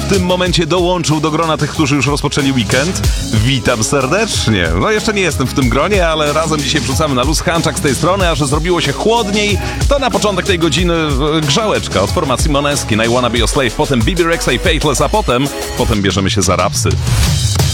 tym momencie dołączył do grona tych, którzy już rozpoczęli weekend. Witam serdecznie. No jeszcze nie jestem w tym gronie, ale razem dzisiaj wrzucamy na luz. Hanczak z tej strony, a że zrobiło się chłodniej, to na początek tej godziny grzałeczka od formacji Måneskin, I Wanna Be Your Slave, potem Bibi Rexa i Faithless, a potem bierzemy się za rapsy.